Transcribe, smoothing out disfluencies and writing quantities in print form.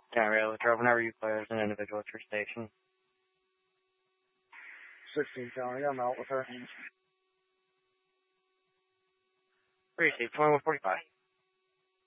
Area with drove whenever you clear as an individual at your station. 16 County, I'm out with her. Receive 2145.